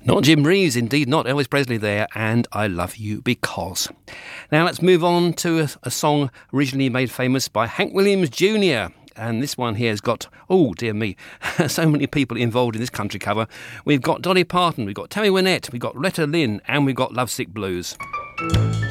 Not Jim Reeves, indeed, not Elvis Presley there, and I Love You Because. Now let's move on to a song originally made famous by Hank Williams Jr., and this one here has got, oh dear me, so many people involved in this country cover. We've got Dolly Parton, we've got Tammy Wynette, we've got Loretta Lynn, and we've got Lovesick Blues.